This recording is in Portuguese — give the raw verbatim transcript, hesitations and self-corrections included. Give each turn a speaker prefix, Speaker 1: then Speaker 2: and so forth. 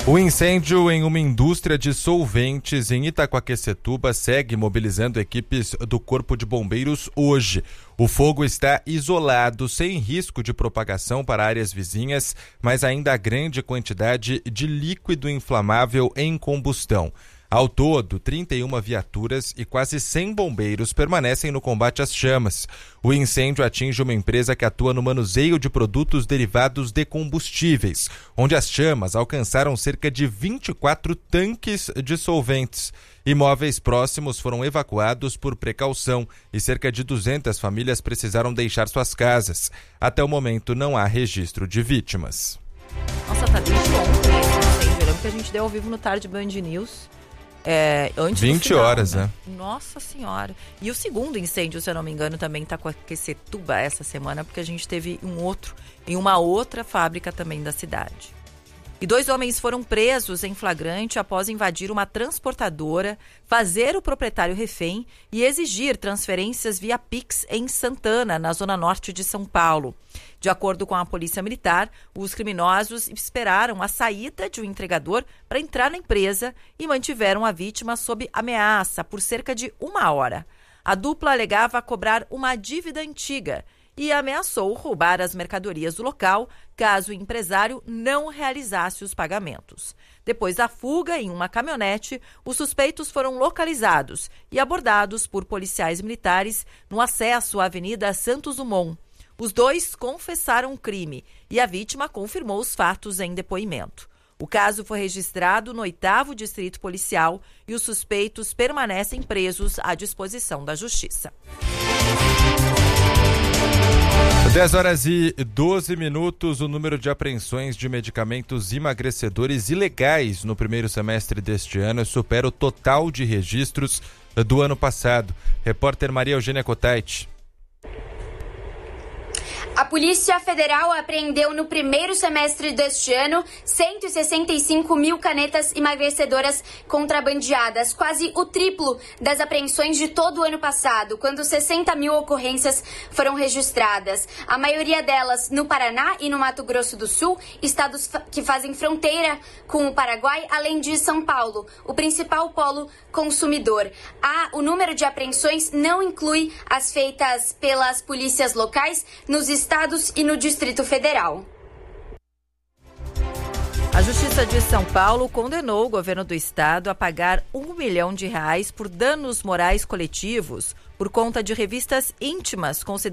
Speaker 1: O incêndio em uma indústria de solventes em Itaquaquecetuba segue mobilizando equipes do Corpo de Bombeiros hoje. O fogo está isolado, sem risco de propagação para áreas vizinhas, mas ainda há grande quantidade de líquido inflamável em combustão. Ao todo, trinta e uma viaturas e quase cem bombeiros permanecem no combate às chamas. O incêndio atinge uma empresa que atua no manuseio de produtos derivados de combustíveis, onde as chamas alcançaram cerca de vinte e quatro tanques de solventes. Imóveis próximos foram evacuados por precaução e cerca de duzentas famílias precisaram deixar suas casas. Até o momento, não há registro de vítimas.
Speaker 2: Nossa, tá desde ontem esse incêndio. Eu lembro que a gente deu ao vivo no Tarde Band News. É, antes
Speaker 1: vinte
Speaker 2: final,
Speaker 1: horas,
Speaker 2: né?
Speaker 1: né?
Speaker 2: Nossa Senhora. E o segundo incêndio, se eu não me engano, também está com a Aquecetuba essa semana, porque a gente teve um outro em uma outra fábrica também da cidade. E dois homens foram presos em flagrante após invadir uma transportadora, fazer o proprietário refém e exigir transferências via Pix em Santana, na zona norte de São Paulo. De acordo com a Polícia Militar, os criminosos esperaram a saída de um entregador para entrar na empresa e mantiveram a vítima sob ameaça por cerca de uma hora. A dupla alegava cobrar uma dívida antiga e ameaçou roubar as mercadorias do local caso o empresário não realizasse os pagamentos. Depois da fuga em uma caminhonete, os suspeitos foram localizados e abordados por policiais militares no acesso à Avenida Santos Dumont. Os dois confessaram o crime e a vítima confirmou os fatos em depoimento. O caso foi registrado no oitavo Distrito Policial e os suspeitos permanecem presos à disposição da Justiça.
Speaker 1: dez horas e doze minutos, o número de apreensões de medicamentos emagrecedores ilegais no primeiro semestre deste ano supera o total de registros do ano passado. Repórter Maria Eugênia Cotait.
Speaker 3: A Polícia Federal apreendeu no primeiro semestre deste ano cento e sessenta e cinco mil canetas emagrecedoras contrabandeadas, quase o triplo das apreensões de todo o ano passado, quando sessenta mil ocorrências foram registradas. A maioria delas no Paraná e no Mato Grosso do Sul, estados que fazem fronteira com o Paraguai, além de São Paulo, o principal polo consumidor. Ah, o número de apreensões não inclui as feitas pelas polícias locais nos estados estados e no Distrito Federal.
Speaker 2: A Justiça de São Paulo condenou o governo do estado a pagar um milhão de reais por danos morais coletivos por conta de revistas íntimas consideradas